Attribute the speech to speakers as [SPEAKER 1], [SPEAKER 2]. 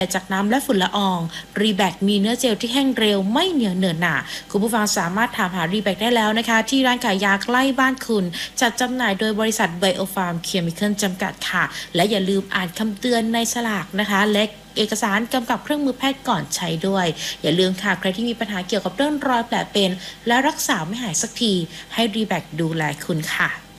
[SPEAKER 1] จากน้ำและฝุ่นละอองรีแบคมีเนื้อเจลที่แห้งเร็วไม่เหนียวเหนอะหนะคุณผู้ฟังสามารถถามหารีแบคได้แล้วนะคะที่ร้านขายยาใกล้บ้านคุณจัดจำหน่ายโดยบริษัทไบโอฟาร์มเคมีคอลจำกัดค่ะและอย่าลืมอ่านคำเตือนในฉลากนะคะและเอกสารกำกับเครื่องมือแพทย์ก่อนใช้ด้วยอย่าลืมค่ะใครที่มีปัญหาเกี่ยวกับเรื่องรอยแผลเป็นและรักษาไม่หายสักทีให้รีแบคดูแลคุณค่ะ